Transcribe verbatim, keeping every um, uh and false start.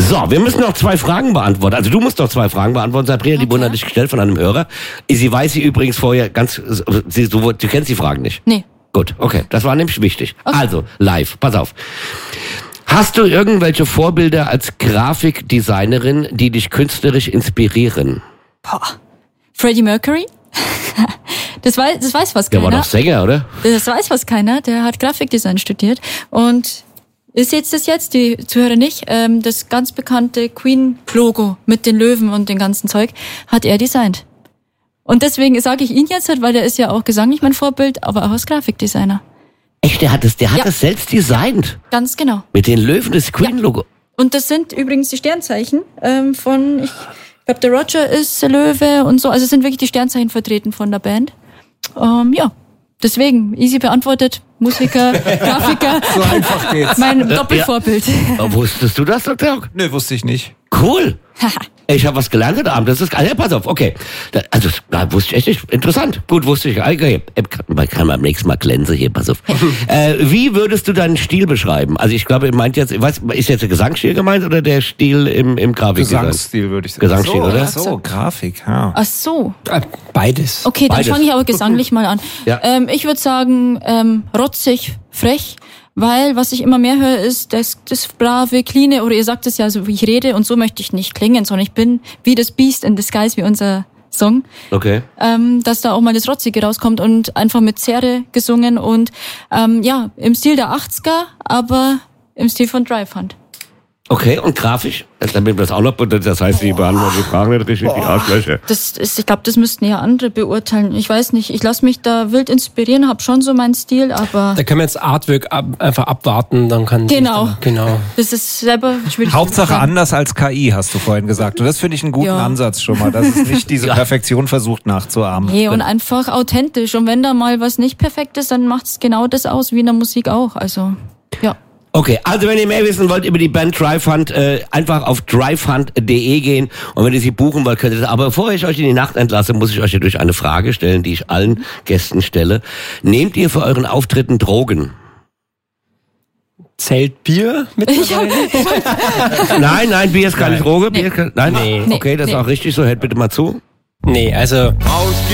So, wir müssen noch zwei Fragen beantworten. Also du musst noch zwei Fragen beantworten, Sabrina, die Okay. wurden dich gestellt von einem Hörer. Sie weiß sie übrigens vorher ganz, sie, du, du kennst die Fragen nicht. Nee. Gut, okay, das war nämlich wichtig. Okay. Also, live, pass auf. Hast du irgendwelche Vorbilder als Grafikdesignerin, die dich künstlerisch inspirieren? Boah. Freddie Mercury? Das weiß, das weiß was Der keiner. war doch Sänger, oder? Das weiß was keiner. Der hat Grafikdesign studiert. Und ist jetzt das jetzt, die Zuhörer nicht, ähm, das ganz bekannte Queen-Logo mit den Löwen und dem ganzen Zeug hat er designt. Und deswegen sage ich ihn jetzt, weil der ist ja auch gesanglich mein Vorbild, aber auch als Grafikdesigner. Echt, der hat es, der hat Ja. es selbst designt. Ganz genau. Mit den Löwen des Queen-Logo. Und das sind übrigens die Sternzeichen ähm, von, ich glaube, der Roger ist Löwe und so. Also es sind wirklich die Sternzeichen vertreten von der Band. Ähm, ja, deswegen, easy beantwortet, Musiker, Grafiker. So einfach geht's. Mein Doppelvorbild. Oh, wusstest du das, Doktor Hock? Nö, wusste ich nicht. Cool. Ich habe was gelernt heute Abend. Das ist geil. Ja, pass auf, okay. Da, also, da wusste ich echt nicht. Interessant. Gut, wusste ich. Okay. Man kann beim nächsten Mal glänzen hier, pass auf. äh, wie würdest du deinen Stil beschreiben? Also, ich glaube, ihr meint jetzt, was, ist jetzt der Gesangsstil gemeint oder der Stil im, im Grafikdesign? Gesangsstil würde ich sagen. Gesangsstil, so, oder? ach So, Grafik, ja. Ach so. Äh, Beides. Okay, dann Beides. fange ich aber gesanglich mal an. Ja. Ähm, ich würde sagen, ähm, rotzig, frech, weil was ich immer mehr höre, ist das, das brave, cleane, oder ihr sagt es ja, so wie ich rede, und so möchte ich nicht klingen, sondern ich bin wie das Beast in Disguise, wie unser Song, Okay. ähm, dass da auch mal das Rotzige rauskommt und einfach mit Zerre gesungen und ähm, ja, im Stil der achtziger, aber im Stil von Dryfund. Okay, und grafisch? Damit wir das auch noch, das heißt, die beantworten die Fragen nicht richtig, die Arschlöcher. Das ist, ich glaube, das müssten ja andere beurteilen. Ich weiß nicht, ich lasse mich da wild inspirieren, habe schon so meinen Stil, aber Da können wir jetzt Artwork ab, einfach abwarten, dann kann sich Genau. Dann, genau. das ist selber schwierig. Hauptsache zu sagen. anders als K I, hast du vorhin gesagt. Und das finde ich einen guten Ja. Ansatz schon mal, dass es nicht diese Perfektion versucht nachzuahmen. Nee, und einfach authentisch. Und wenn da mal was nicht perfekt ist, dann macht's genau das aus, wie in der Musik auch. Also, ja. Okay, also wenn ihr mehr wissen wollt über die Band Dryfund, äh, einfach auf dryfund punkt de gehen und wenn ihr sie buchen wollt, könnt ihr das. Aber bevor ich euch in die Nacht entlasse, muss ich euch hier durch eine Frage stellen, die ich allen Gästen stelle. Nehmt ihr für euren Auftritten Drogen? Zählt Bier mit dabei? Nein, nein, Bier ist keine Nee. Droge. Bier ist keine, nein, Nee. okay, das ist Nee. auch richtig so. Hört bitte mal zu. Nee, also Raus